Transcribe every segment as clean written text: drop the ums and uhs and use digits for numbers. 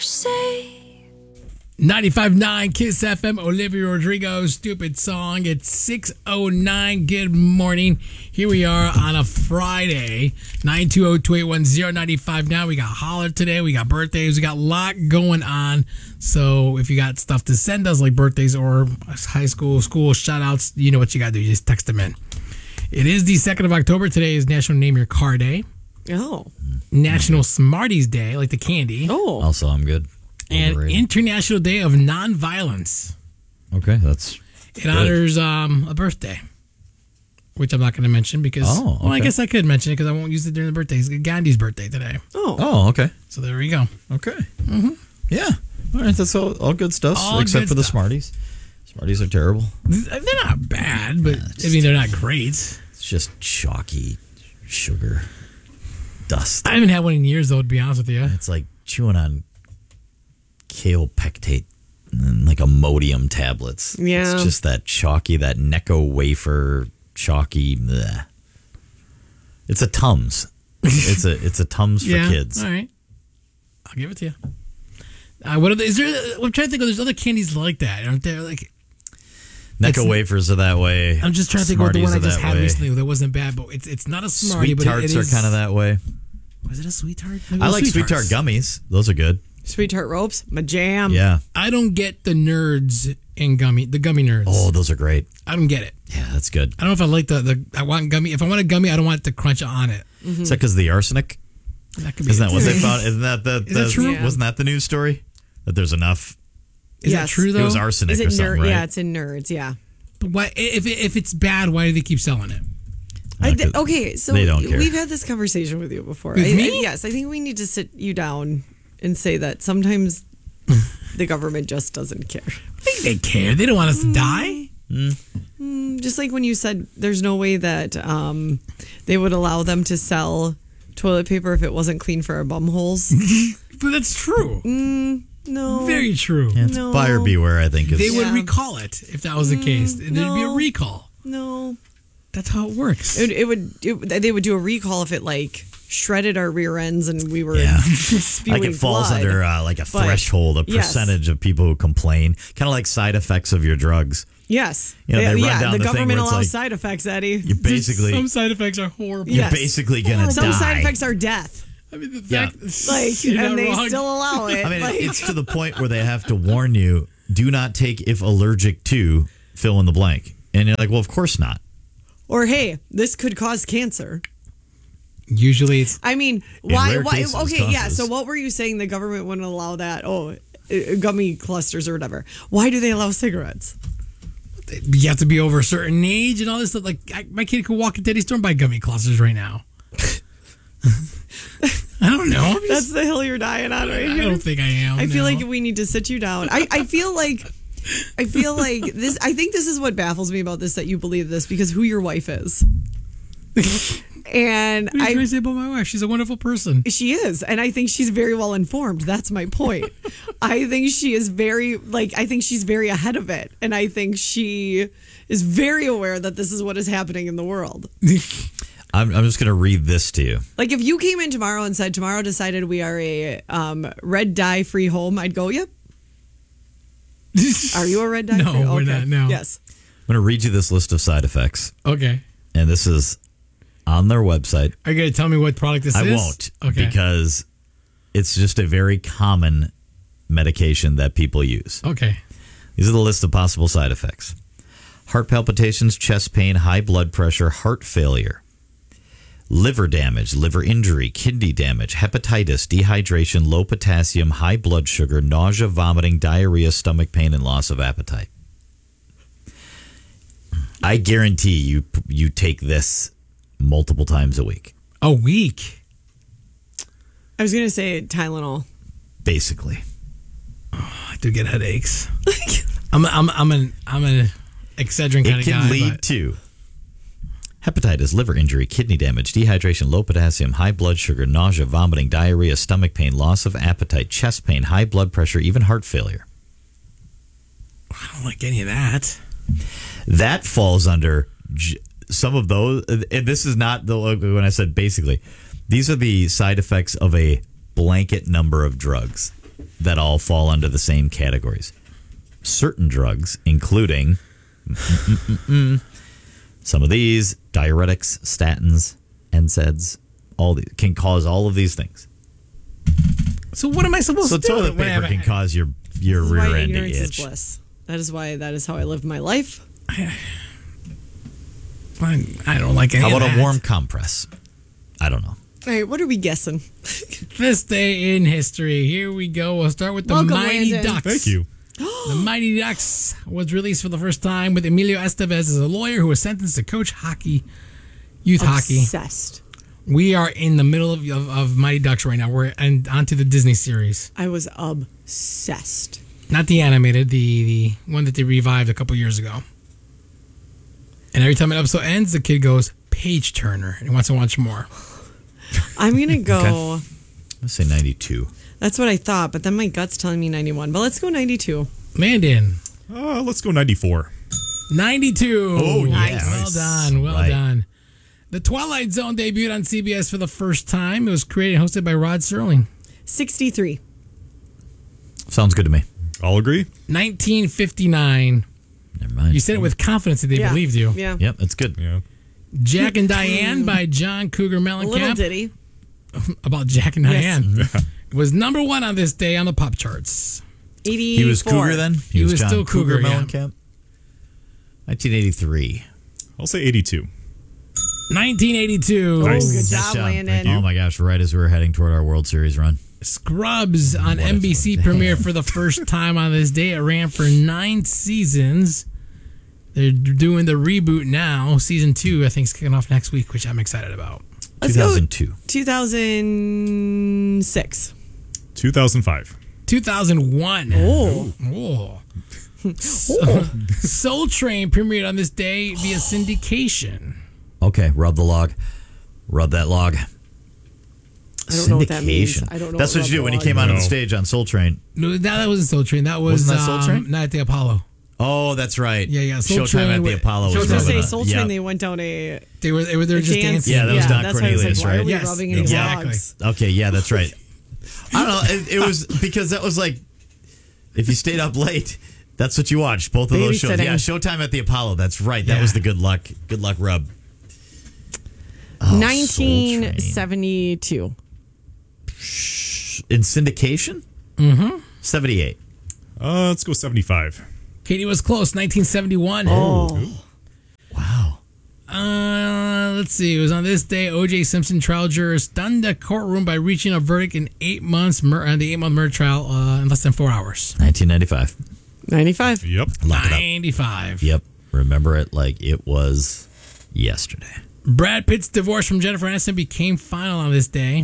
Say 95.9 Kiss FM, Olivia Rodrigo, Stupid Song. It's 6:09. Good morning. Here we are on a Friday, 920-281-095. Now we got Holler today. We got birthdays. We got a lot going on. So if you got stuff to send us, like birthdays or high school, school shout outs, you know what you got to do. You just text them in. It is the 2nd of October. Today is National Name Your Car Day. Oh. National Smarties Day, like the candy. Oh. Also, I'm good. And Overrated. International Day of Nonviolence. Okay, that's It honors a birthday, which I'm not going to mention because, Oh, well, I okay. guess I could mention it because I won't use it during the birthday. It's Gandhi's birthday today. Oh. okay. So there we go. Okay. Mm-hmm. Yeah. All right, that's all good stuff, All except good for the stuff. Smarties. Smarties are terrible. They're not bad, but I mean, they're not great. It's just chalky sugar dust. I haven't had one in years, though, to be honest with you. It's like chewing on kaopectate and like Imodium tablets. Yeah. It's just that chalky, that Necco wafer chalky. Bleh. It's a Tums. It's a Tums for kids. All right. I'll give it to you. What are there? I'm trying to think of there's other candies like that, aren't there? Like Necco wafers are that way. I'm just trying to think of the Smarties one I are just that had way. recently that wasn't bad, but it's not a Smartie, Sweet but tarts it is, are kind of that way. Was it a sweet tart? I like sweet tart gummies. Those are good. Sweet Tart Ropes, my jam. Yeah. I don't get the nerds in the gummy nerds. Oh, those are great. I don't get it. Yeah, that's good. I don't know if I like I want gummy. If I want a gummy, I don't want the crunch on it. Is that because of the arsenic? That could be Isn't that what it. they found? Isn't that Is that true? Yeah. Wasn't that the news story? That there's enough. Is Yes. that true though? It was arsenic Is it or something, right? Yeah, it's in Nerds, yeah. But why? If it's bad, why do they keep selling it? Okay, so They don't care. we've had this conversation with you before. With me? Yes, I think we need to sit you down and say that sometimes the government just doesn't care. I think they care. They don't want us to die. Just like when you said there's no way that they would allow them to sell toilet paper if it wasn't clean for our bum holes. But that's true. No. Very true. Yeah, it's No. buyer beware, I think. They Is, would Yeah. recall it if that was the case. There'd be a no. recall. No. That's how it works. They would do a recall if it like shredded our rear ends and we were Yeah. spewing like it falls blood. under like a But- threshold, a yes. percentage of people who complain. Kind of like side effects of your drugs. Yes. You know, they run down the the thing government where it's allows like- side effects, Eddie. You're basically Some side effects are horrible. Yeah. you're basically gonna die. Some side effects are death. I mean, the Yeah. fact, Like, you're and not they wrong. still allow it. I mean, like, it's to the point where they have to warn you: do not take if allergic to fill in the blank. And you're like, well, of course not. or hey, this could cause cancer. Usually it's I mean, In why? rare Why? cases, Okay, yeah. causes. So what were you saying? The government wouldn't allow that? Oh, gummy clusters or whatever. Why do they allow cigarettes? you have to be over a certain age and all this stuff. Like my kid could walk into any store and buy gummy clusters right now. I don't know. I'm That's just- the hill you're dying on right I here. don't think I am. I feel no. like we need to sit you down. I feel like this. I think this is what baffles me about this, that you believe this because who your wife is. And What are you trying to say about my wife? She's a wonderful person. she is, and I think she's very well informed. That's my point. I think she is I think she's very ahead of it, and I think she is very aware that this is what is happening in the world. I'm just going to read this to you. Like if you came in tomorrow and said, tomorrow decided we are a red dye free home, I'd go, yep. Are you a red dye No, free? we're not, no. Yes. I'm going to read you this list of side effects, Okay. and this is on their website. Are you going to tell me what product this is? I won't, Okay. because it's just a very common medication that people use. Okay. These are the list of possible side effects: heart palpitations, chest pain, high blood pressure, heart failure, liver damage, liver injury, kidney damage, hepatitis, dehydration, low potassium, high blood sugar, nausea, vomiting, diarrhea, stomach pain, and loss of appetite. I guarantee you take this multiple times a week, A week. I was going to say Tylenol. basically. I do get headaches. I'm an Excedrin kind It of can guy. lead but- to hepatitis, liver injury, kidney damage, dehydration, low potassium, high blood sugar, nausea, vomiting, diarrhea, stomach pain, loss of appetite, chest pain, high blood pressure, even heart failure. I don't like any of that. That falls under some of those. And this is not when I said basically. These are the side effects of a blanket number of drugs. that all fall under the same categories. Certain drugs, including some of these, diuretics, statins, NSAIDs, all these can cause all of these things. So what am I supposed So to do? toilet when I have paper a- can cause your rear Why end to ignorance is itch. bliss. That is how I live my life. I don't like any How of about that. a warm compress? I don't know. All right, what are we guessing? This day in history. Here we go. We'll start with the Welcome, Mighty Landon. Ducks. Thank you. The Mighty Ducks was released for the first time with Emilio Estevez as a lawyer who was sentenced to coach youth hockey. Obsessed. We are in the middle of Mighty Ducks right now. We're onto the Disney series. I was obsessed. Not the animated, the one that they revived a couple years ago. And every time an episode ends, the kid goes, page turner, and he wants to watch more. I'm going to go. Let's say 92. That's what I thought, but then my gut's telling me 91. But let's go 92. Landon, Let's go 94. 92. Oh, Nice. Well done. Well Right. done. The Twilight Zone debuted on CBS for the first time. It was created and hosted by Rod Serling. 63. Sounds good to me. All agree? 1959. Never mind. You said it with confidence that they Yeah. believed you. Yeah. Yep, that's good. Yeah. Jack and Diane by John Cougar A little Mellencamp. ditty. About Jack and Yes. Diane. Was number one on this day on the pop charts. 84. He was Cougar then? He was John still Cougar, yeah. Mellencamp? 1983. I'll say 82. 1982. Nice. Good Nice job, job. Landon. Thank you. Oh my gosh, right as we were heading toward our World Series run. Scrubs on What a NBC fun day. premiered for the first time on this day. It ran for 9 seasons. They're doing the reboot now. Season 2, I think, is kicking off next week, which I'm excited about. Let's go 2002. 2006. 2005. 2001. Oh. Oh. Soul Train premiered on this day via syndication. Okay, rub the log. Rub that log. I don't know what that means. Syndication. I don't know That's what what you do rub when the you came log out on the means. stage on Soul Train. No, that wasn't Soul Train. That was Wasn't that Soul Train? Night at the Apollo. Oh, that's right. Yeah. Soul Showtime Train at the with- Apollo. I I was was gonna going to say Rubbing Soul Train, they went down a They were just dance. dancing. Yeah, that was Don that's why I was Cornelius, like, why right? are we Yes, rubbing any exactly. logs? Okay, yeah, that's right. I don't know. It was because that was like, if you stayed up late, that's what you watched. Both of those shows. Babysitting. Yeah, Showtime at the Apollo. That's right. That Yeah. was the good luck rub. Oh, Soul Train. 1972. In syndication? Mm-hmm. 78. Let's go 75. Katie was close. 1971. Oh. Wow. Let's see. It was on this day. O.J. Simpson trial jurors stunned the courtroom by reaching a verdict in 8 months. The 8-month murder trial in less than 4 hours. 1995. 95. Yep. Lock it up. 95. Yep. Remember it like it was yesterday. Brad Pitt's divorce from Jennifer Aniston became final on this day.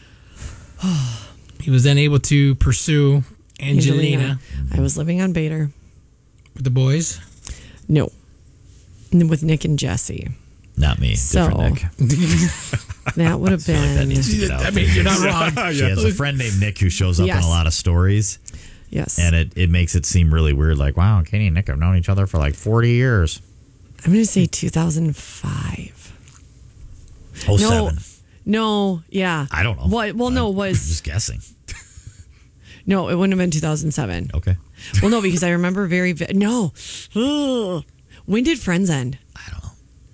He was then able to pursue Angelina I was living on Bader. with the boys. No. With Nick and Jesse. Not me. So- Different Nick. That would have That been. needs to get out. I mean, you're not wrong. She has a friend named Nick who shows up Yes. in a lot of stories, Yes. and it makes it seem really weird. Like, wow, Katie and Nick have known each other for like 40 years. I'm going to say 2005. Oh, No. 07. No. Yeah. I don't know. What? Well, no, it I'm was. just guessing. No, it wouldn't have been 2007. Okay. Well, no, because I remember no. Ugh. When did Friends end? I don't know.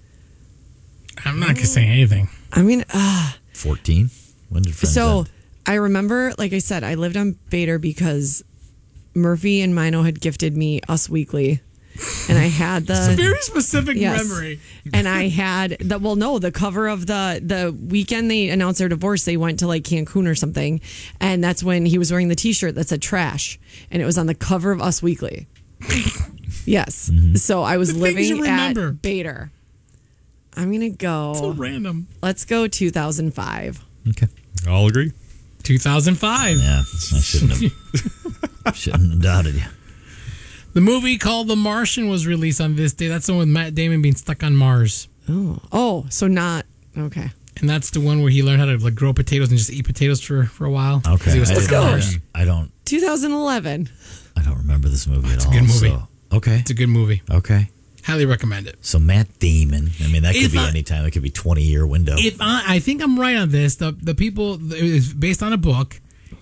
I'm not going to say anything. I mean, 14? When did Friends so end? I remember, like I said, I lived on Bader because Murphy and Mino had gifted me Us Weekly, and I had the Very specific Yes. memory. and I had the cover of the weekend they announced their divorce. They went to like Cancun or something, and that's when he was wearing the T-shirt that said "trash," and it was on the cover of Us Weekly. Yes, so I was The things you living remember. at Bader. I'm gonna go. So random. Let's go 2005. Okay. All agree? 2005. Yeah, I shouldn't have doubted you. The movie called The Martian was released on this day. That's the one with Matt Damon being stuck on Mars. Oh, so not okay. And that's the one where he learned how to like grow potatoes and just eat potatoes for a while. 'Cause Okay. He was I stuck didn't on know Mars. that. I don't 2011. remember this movie at all. a good movie. So, okay. It's a good movie. Okay. Highly recommend it. So Matt Damon. I mean, that could If be I- any time. It could be 20-year window. If I think I'm right on this. The people, it was based on a book,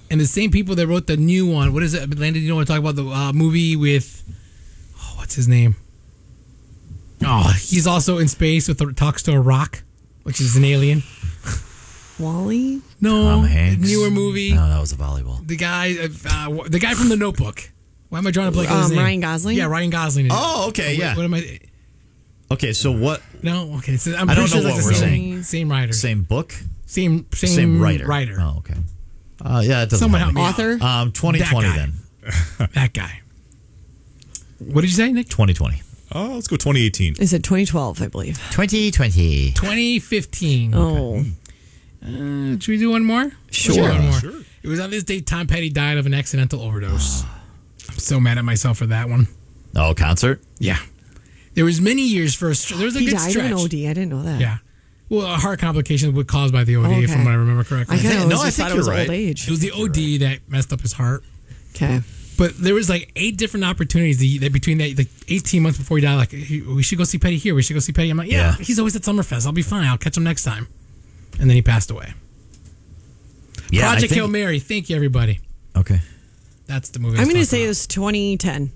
and the same people that wrote the new one. What is it? Landon, you know what I'm talking about? The movie with, what's his name? Oh, he's also in space talks to a rock, which is an alien. Wally? No, Tom Hanks. newer movie. No, that was a volleyball. The guy from The Notebook. Why am I drawing a blank on his name? Ryan Gosling? Yeah, Ryan Gosling. Oh, okay, yeah. What am I? Okay, so what? No, okay. So I'm I don't pretty know sure what it's we're the saying. Same writer. Same book? Same writer. Oh, okay. Yeah, it doesn't Someone help help me. me. Author? 2020 That guy. then. That guy. What did you say, Nick? 2020. Let's go 2018. Is it 2012, I believe? 2020. 2015. Oh. Should we do one more? Sure. Let's do one more. Sure. It was on this date Tom Petty died of an accidental overdose. I'm so mad at myself for that one. Oh, concert? Yeah. There was many years for there was a He good died stretch. of an OD. I didn't know that. Yeah. Well, a heart complication was caused by the OD, Okay. from what I remember correctly. I kind of No, I just think thought it was you're right. old age. It was the OD that messed up his heart. Okay. But there was like 8 different opportunities between that, like 18 months before he died. Like, we should go see Petty here. We should go see Petty. I'm like, yeah. He's always at Summerfest. I'll be fine. I'll catch him next time. And then he passed away. Yeah, Project Hail Mary. Thank you, everybody. Okay. That's the movie. I'm going to say it was 2010.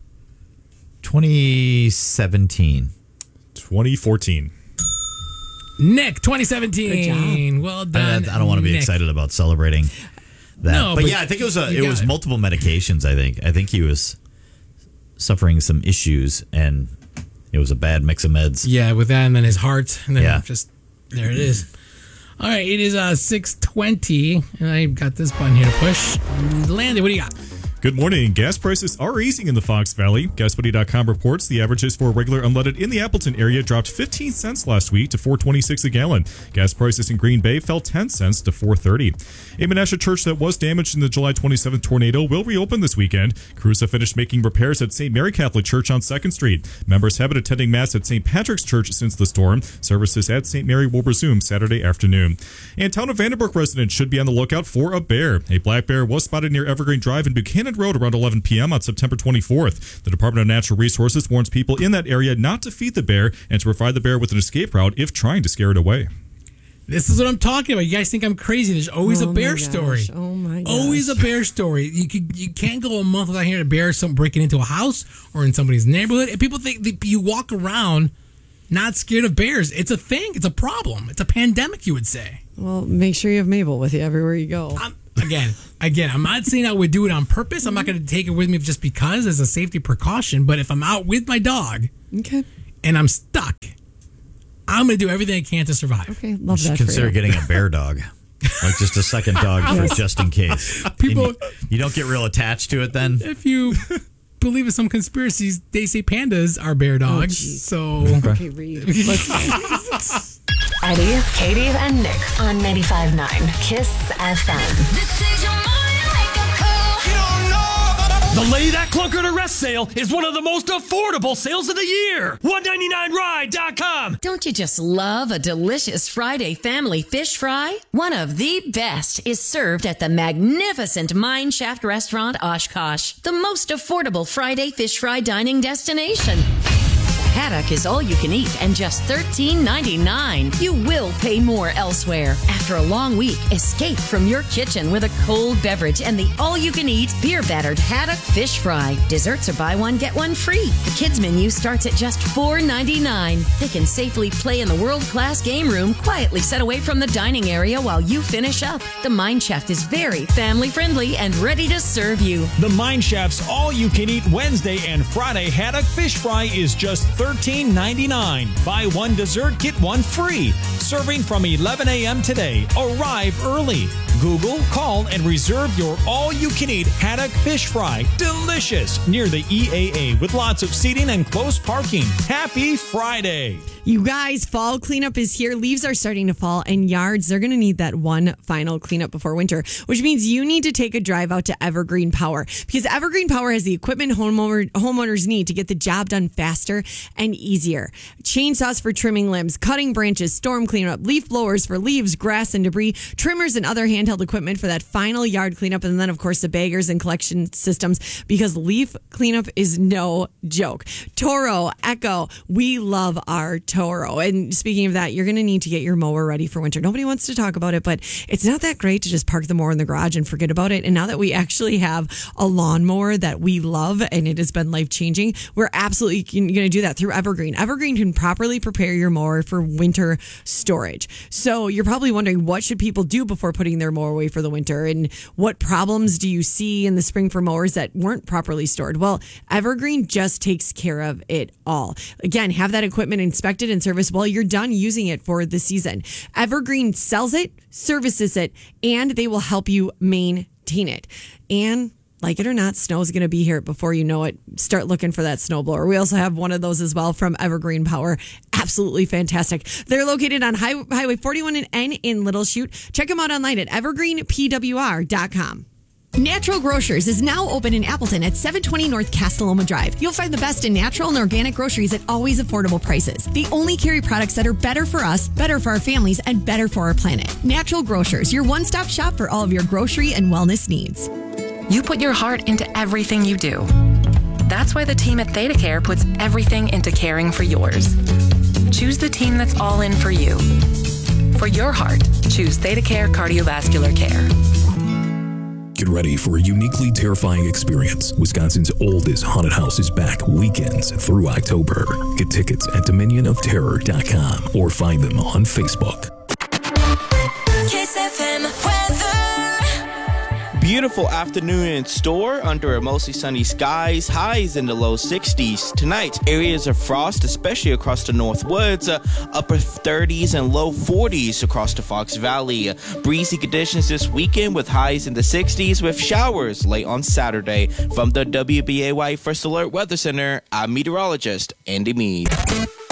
2017. 2014. Nick, 2017. Well done. I don't want to be Nick. excited about celebrating that. No, but but yeah, I think it was you got it was it. multiple medications, I think he was suffering some issues and it was a bad mix of meds. Yeah, with that and then his heart. And then Yeah. just, there it is. All right, it is 6:20, and I got this button here to push. Landon, what do you got? Good morning. Gas prices are easing in the Fox Valley. GasBuddy.com reports the averages for regular unleaded in the Appleton area dropped 15 cents last week to $4.26 a gallon. Gas prices in Green Bay fell 10 cents to $4.30. A Menasha church that was damaged in the July 27th tornado will reopen this weekend. Crews have finished making repairs at St. Mary Catholic Church on 2nd Street. Members have been attending Mass at St. Patrick's Church since the storm. Services at St. Mary will resume Saturday afternoon. And Town of Vandenberg residents should be on the lookout for a bear. A black bear was spotted near Evergreen Drive and Buchanan Road around 11 p.m. on September 24th. The Department of Natural Resources warns people in that area not to feed the bear and to provide the bear with an escape route if trying to scare it away. This is what I'm talking about. You guys think I'm crazy. There's always a bear story. Oh my gosh. Always a bear story. You can't go a month without hearing a bear breaking into a house or in somebody's neighborhood. And people think that you walk around not scared of bears. It's a thing. It's a problem. It's a pandemic, you would say. Well, make sure you have Mabel with you everywhere you go. Again, I'm not saying I would do it on purpose. I'm not going to take it with me just because as a safety precaution. But if I'm out with my dog Okay. and I'm stuck, I'm going to do everything I can to survive. Okay. Love You should that. consider for you. getting a bear dog. Like just a second dog for just in case. People- And you don't get real attached to it then? If you believe in some conspiracies, they say pandas are bear dogs. geez. So Okay, Reed. Let's go. Eddie, Katie, and Nick on 95.9 Kiss FM. This is your morning wake-up call. The Lay That Clunker to Rest sale is one of the most affordable sales of the year. $199ride.com. Don't you just love a delicious Friday family fish fry? One of the best is served at the magnificent Mine Shaft Restaurant Oshkosh, the most affordable Friday fish fry dining destination. Haddock is all you can eat and just $13.99. You will pay more elsewhere. After a long week, escape from your kitchen with a cold beverage and the all-you-can-eat beer-battered haddock fish fry. Desserts are buy one, get one free. The kids' menu starts at just $4.99. They can safely play in the world-class game room, quietly set away from the dining area while you finish up. The Mine Shaft is very family-friendly and ready to serve you. The Mine Shaft's all-you-can-eat Wednesday and Friday haddock fish fry is just $13.99. Buy one dessert, get one free. Serving from 11 a.m. today. Arrive early. Google, call, and reserve your all-you-can-eat haddock fish fry. Delicious! Near the EAA with lots of seating and close parking. Happy Friday! You guys, fall cleanup is here. Leaves are starting to fall, and yards, they're going to need that one final cleanup before winter, which means you need to take a drive out to Evergreen Power because Evergreen Power has the equipment homeowners need to get the job done faster and easier. Chainsaws for trimming limbs, cutting branches, storm cleanup, leaf blowers for leaves, grass, and debris, trimmers and other handheld equipment for that final yard cleanup, and then, of course, the baggers and collection systems, because leaf cleanup is no joke. Toro, Echo, we love our Toro. And speaking of that, you're going to need to get your mower ready for winter. Nobody wants to talk about it, but it's not that great to just park the mower in the garage and forget about it. And now that we actually have a lawnmower that we love and it has been life-changing, we're absolutely going to do that through Evergreen. Evergreen can properly prepare your mower for winter storage. So you're probably wondering, what should people do before putting their mower away for the winter? And what problems do you see in the spring for mowers that weren't properly stored? Well, Evergreen just takes care of it all. Again, have that equipment inspected and serviced while you're done using it for the season. Evergreen sells it, services it, and they will help you maintain it. And like it or not, snow is going to be here before you know it. Start looking for that snowblower. We also have one of those as well from Evergreen Power. Absolutely fantastic. They're located on Highway 41 and N in Little Chute. Check them out online at evergreenpwr.com. Natural Grocers is now open in Appleton at 720 North Castelloma Drive. You'll find the best in natural and organic groceries at always affordable prices. They only carry products that are better for us, better for our families, and better for our planet. Natural Grocers, your one-stop shop for all of your grocery and wellness needs. You put your heart into everything you do. That's why the team at ThedaCare puts everything into caring for yours. Choose the team that's all in for you. For your heart, choose ThedaCare Cardiovascular Care. Get ready for a uniquely terrifying experience. Wisconsin's oldest haunted house is back weekends through October. Get tickets at DominionofTerror.com or find them on Facebook. Kiss FM weather. Beautiful afternoon in store under mostly sunny skies, highs in the low 60s. Tonight, areas of frost, especially across the north woods, upper 30s and low 40s across the Fox Valley. Breezy conditions this weekend with highs in the 60s with showers late on Saturday. From the WBAY First Alert Weather Center, I'm meteorologist Andy Mead.